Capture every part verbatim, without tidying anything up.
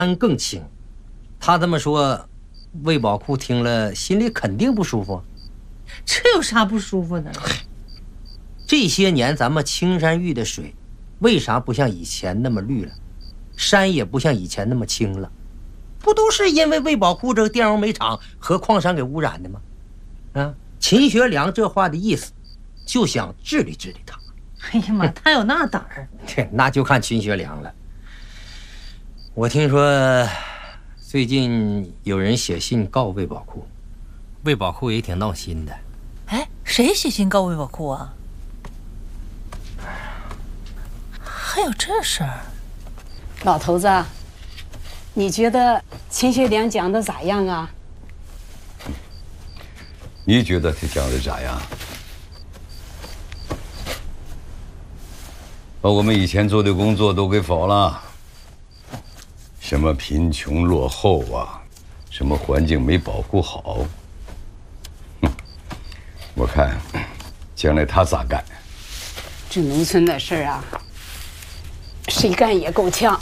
更轻。他这么说，魏宝库听了心里肯定不舒服。 这有啥不舒服的？ 这些年咱们青山峪的水，为啥不像以前那么绿了？山也不像以前那么清了，不都是因为魏宝库这个电容煤厂和矿山给污染的吗？啊，秦学良这话的意思，就想治理治理他。 哎呀妈，他有那胆儿？ 那就看秦学良了。我听说最近有人写信告魏宝库，魏宝库也挺闹心的。 哎，谁写信告魏宝库啊？还有这事儿？ 老头子，你觉得秦学良讲的咋样啊？ 你觉得他讲的咋样？把我们以前做的工作都给否了，什么贫穷落后啊，什么环境没保护好，哼，我看将来他咋干？ 这农村的事儿啊，谁干也够呛。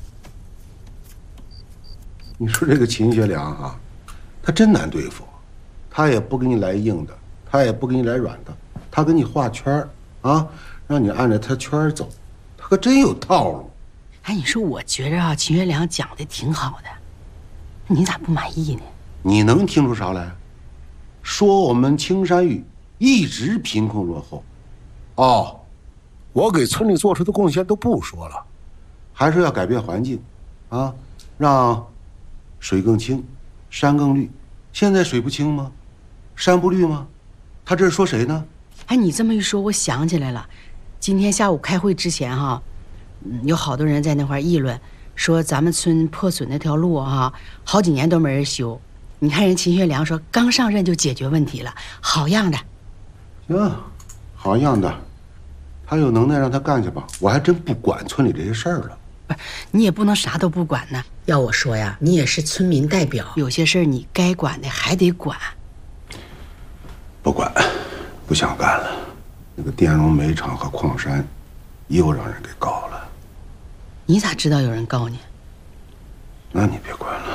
你说这个秦学良啊，他真难对付，他也不给你来硬的，他也不给你来软的，他给你画圈儿啊，让你按着他圈儿走，他可真有套路。 哎，你说我觉着啊，秦学良讲的挺好的，你咋不满意呢？ 你能听出啥来？说我们青山峪一直贫困落后，哦，我给村里做出的贡献都不说了，还说要改变环境，啊，让水更清，山更绿。现在水不清吗？山不绿吗？他这是说谁呢？ 哎，你这么一说，我想起来了，今天下午开会之前哈、啊，嗯，有好多人在那块议论，说咱们村破损那条路哈、啊，好几年都没人修。你看人秦学良说刚上任就解决问题了，好样的。 行，好样的，他有能耐让他干去吧，我还真不管村里这些事儿了。 不是，你也不能啥都不管呢。要我说呀，你也是村民代表，有些事儿你该管的还得管。 不管，不想干了。那个电容煤厂和矿山，又让人给告了。 你咋知道有人告你？ 那你别管了。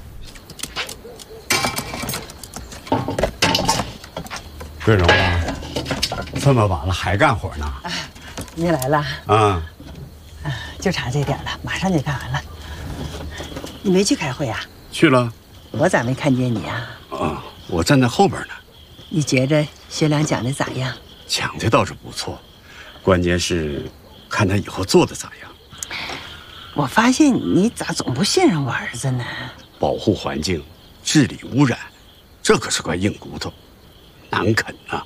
桂荣啊，这么晚了还干活呢？ 啊，你来了啊。 就差这点了，马上就干完了。你没去开会啊？ 去了。 我咋没看见你啊？ 啊，我站在后边呢。 你觉着学良讲的咋样？ 讲的倒是不错，关键是看他以后做的咋样。 我发现你咋总不信任我儿子呢？ 保护环境，治理污染，这可是块硬骨头，难啃啊。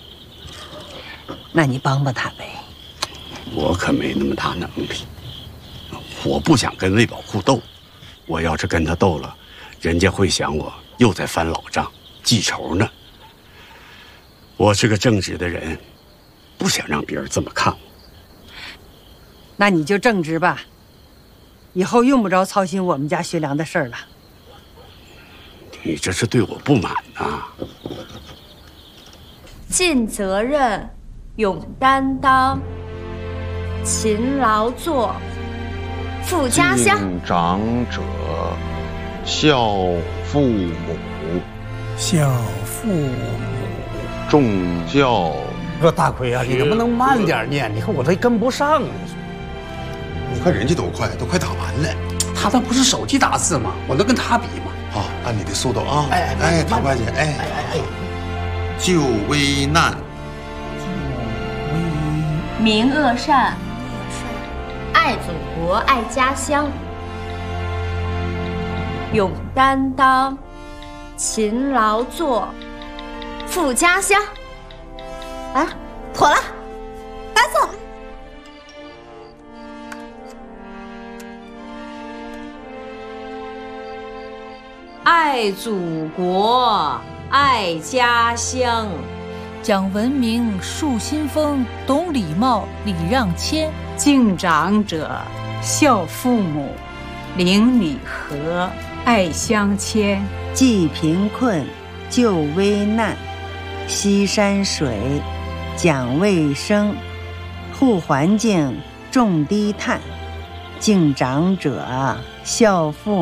那你帮帮他呗。 我可没那么大能力，我不想跟魏宝库斗。我要是跟他斗了，人家会想我又在翻老账，记仇呢。我是个正直的人，不想让别人这么看我。 那你就正直吧，以后用不着操心我们家学良的事儿了。 你这是对我不满啊！ 尽责任，勇担当。勤劳作，富家乡。 敬长者，孝父母。 孝父母。 重教。 说大奎啊，你能不能慢点念？你看我这跟不上啊！ 你看人家多快，都快打完了。 他那不是手机打字吗？我能跟他比吗？ 好，按你的速度啊！ 哎哎，陶大姐，哎哎哎，救危难。 明恶善。爱祖国，爱家乡，勇担当，勤劳作，富家乡。啊，妥了，搬走。 爱祖国，爱家乡， 讲文明，树新风，懂礼貌，礼让谦。 敬长者，孝父母，邻里和，爱乡亲。 济贫困，救危难，吸山水，讲卫生，护环境，种低碳。敬长者，孝父母。